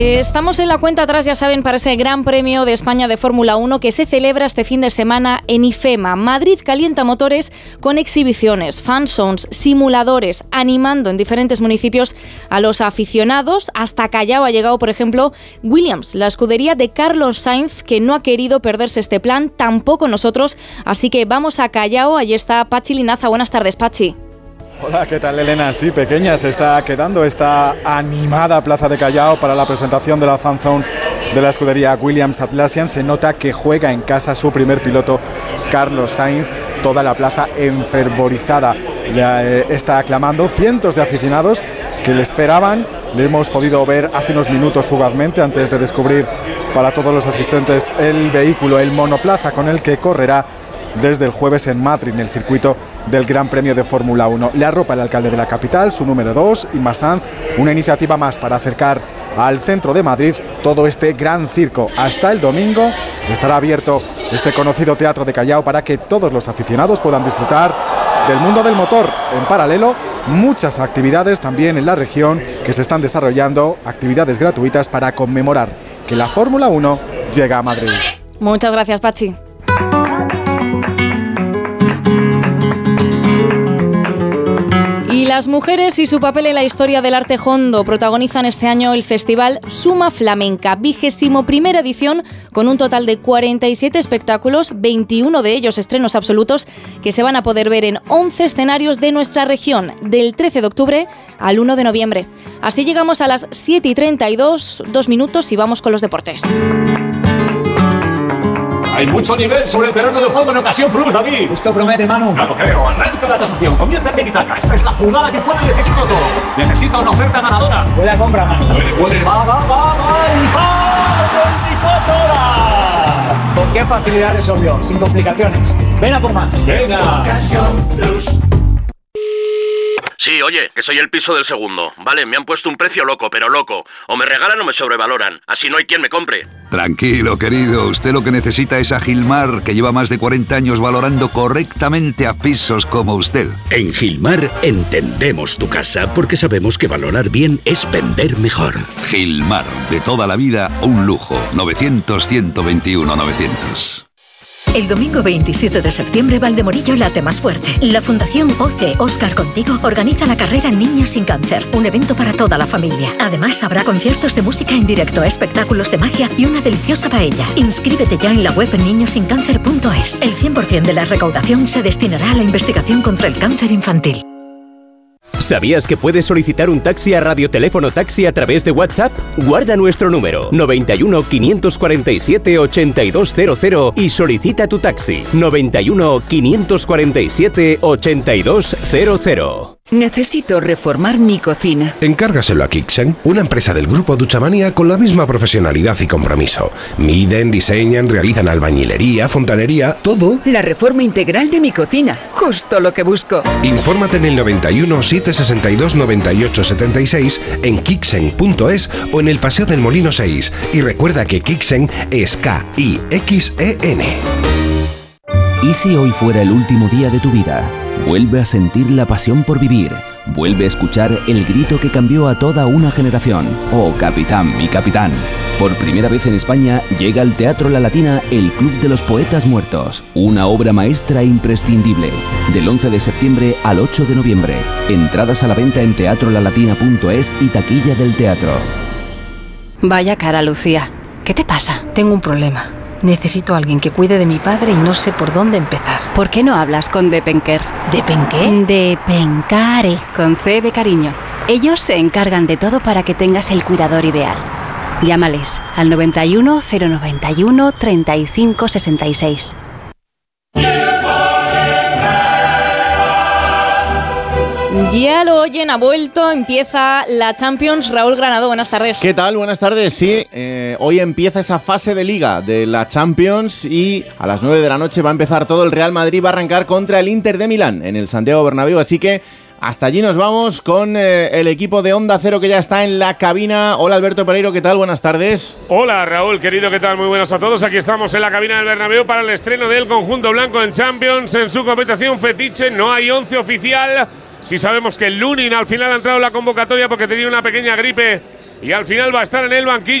Estamos en la cuenta atrás, ya saben, para ese Gran Premio de España de Fórmula 1 que se celebra este fin de semana en IFEMA. Madrid calienta motores con exhibiciones, fan zones, simuladores, animando en diferentes municipios a los aficionados. Hasta Callao ha llegado, por ejemplo, Williams, la escudería de Carlos Sainz, que no ha querido perderse este plan, tampoco nosotros. Así que vamos a Callao, allí está Pachi Linaza. Buenas tardes, Pachi. Hola, ¿qué tal, Elena? Sí, pequeña se está quedando esta animada plaza de Callao para la presentación de la fan zone de la escudería Williams Atlassian. Se nota que juega en casa su primer piloto, Carlos Sainz. Toda la plaza enfervorizada está aclamando. Cientos de aficionados que le esperaban. Le hemos podido ver hace unos minutos fugazmente antes de descubrir para todos los asistentes el vehículo, el monoplaza con el que correrá desde el jueves en Madrid, en el circuito del Gran Premio de Fórmula 1. Le arropa el alcalde de la capital, su número 2, Imma Sanz, una iniciativa más para acercar al centro de Madrid todo este gran circo. Hasta el domingo estará abierto este conocido Teatro de Callao para que todos los aficionados puedan disfrutar del mundo del motor. En paralelo, muchas actividades también en la región que se están desarrollando, actividades gratuitas para conmemorar que la Fórmula 1 llega a Madrid. Muchas gracias, Pachi. Y las mujeres y su papel en la historia del arte hondo protagonizan este año el festival Suma Flamenca, 21ª edición, con un total de 47 espectáculos, 21 de ellos estrenos absolutos, que se van a poder ver en 11 escenarios de nuestra región, del 13 de octubre al 1 de noviembre. Así llegamos a las 7:32, 2 minutos, y vamos con los deportes. Hay mucho nivel sobre el terreno de juego en Ocasión Plus, David. Esto promete, Manu. Ya lo creo. Arranca la tasación. Comienza el tiki-taka. Esta es la jugada que puede decidir todo. Necesita una oferta ganadora. Buena compra, Manu. Puede. Va. ¡Y 24 horas! ¿Con qué facilidad resolvió? Sin complicaciones. Ven a por más. Venga. Ocasión Plus. Sí, oye, que soy el piso del segundo. Vale, me han puesto un precio loco, pero loco. O me regalan o me sobrevaloran. Así no hay quien me compre. Tranquilo, querido. Usted lo que necesita es a Gilmar, que lleva más de 40 años valorando correctamente a pisos como usted. En Gilmar entendemos tu casa porque sabemos que valorar bien es vender mejor. Gilmar, de toda la vida, un lujo. 900-121-900. El domingo 27 de septiembre, Valdemorillo late más fuerte. La Fundación OCE Óscar Contigo organiza la carrera Niños sin Cáncer, un evento para toda la familia. Además, habrá conciertos de música en directo, espectáculos de magia y una deliciosa paella. Inscríbete ya en la web niñosincáncer.es. El 100% de la recaudación se destinará a la investigación contra el cáncer infantil. ¿Sabías que puedes solicitar un taxi a Radioteléfono Taxi a través de WhatsApp? Guarda nuestro número 91 547 8200 y solicita tu taxi 91 547 8200. Necesito reformar mi cocina. Encárgaselo a Kixen, una empresa del grupo Duchamania con la misma profesionalidad y compromiso. Miden, diseñan, realizan albañilería, fontanería, todo. La reforma integral de mi cocina, justo lo que busco. Infórmate en el 91 762 98 76 en Kixen.es o en el Paseo del Molino 6. Y recuerda que Kixen es K-I-X-E-N. ¿Y si hoy fuera el último día de tu vida? Vuelve a sentir la pasión por vivir. Vuelve a escuchar el grito que cambió a toda una generación. ¡Oh, capitán, mi capitán! Por primera vez en España llega al Teatro La Latina el Club de los Poetas Muertos. Una obra maestra imprescindible. Del 11 de septiembre al 8 de noviembre. Entradas a la venta en teatrolalatina.es y taquilla del teatro. Vaya cara, Lucía. ¿Qué te pasa? Tengo un problema. Necesito a alguien que cuide de mi padre y no sé por dónde empezar. ¿Por qué no hablas con Depenker? ¿Depenqué? Depencare, con C de cariño. Ellos se encargan de todo para que tengas el cuidador ideal. Llámales al 91 091 35 66. Ya lo oyen, ha vuelto, empieza la Champions. Raúl Granado, buenas tardes. ¿Qué tal? Buenas tardes, sí. Hoy empieza esa fase de Liga de la Champions y a las 9 de la noche va a empezar todo. El Real Madrid va a arrancar contra el Inter de Milán en el Santiago Bernabéu, así que hasta allí nos vamos con el equipo de Onda Cero que ya está en la cabina. Hola Alberto Pereiro, ¿qué tal? Buenas tardes. Hola Raúl, querido, ¿qué tal? Muy buenas a todos. Aquí estamos en la cabina del Bernabéu para el estreno del conjunto blanco en Champions en su competición fetiche. No hay 11 oficial. Sí sabemos que el Lunin al final ha entrado en la convocatoria porque tenía una pequeña gripe y al final va a estar en el banquillo.